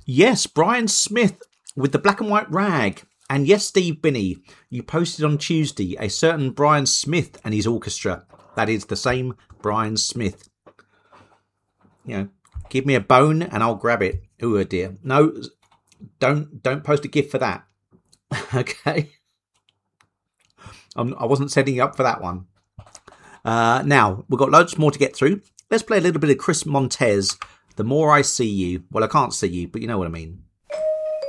Yes, Brian Smith with the black and white rag. And yes, Steve Binney, you posted on Tuesday a certain Brian Smith and his orchestra. That is the same Brian Smith. You know, give me a bone and I'll grab it. Oh dear. No, don't post a GIF for that. Okay. I wasn't setting you up for that one. Now, we've got loads more to get through. Let's play a little bit of Chris Montez, The More I See You. Well, I can't see you, but you know what I mean.